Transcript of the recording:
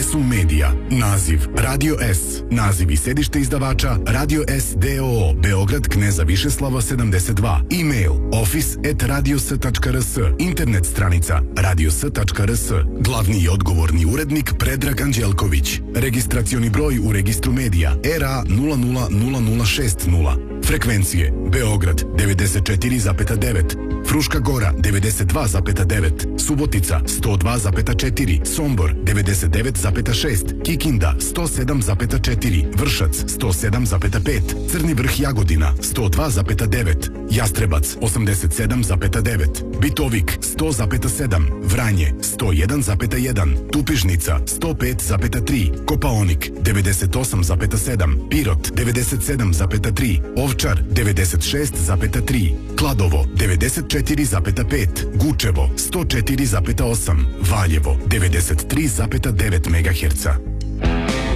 Esum Medija. Naziv Radio S. Naziv i sedište izdavača Radio S d.o.o. Beograd Kneza Višeslava 72. E-mail office@radios.rs. Internet stranica radios.rs. Glavni i odgovorni urednik Predrag Anđelković. Registracioni broj u registru medija RA 000060. Frekvencije Beograd 94,9, Fruška Gora 92,9, Subotica 102,4, Sombor 99,6, Kikinda 107,4, Vršac 107,5, Crni Vrh Jagodina 102,9, Jastrebac 87,9, Bitovik 100,7, Vranje 101,1, Tupižnica 105,3, Kopaonik 98,7, Pirot 97,3, Ovčar 96,3, Kladovo 94,5, Gučevo 104,8, Valjevo 93,9 MHz.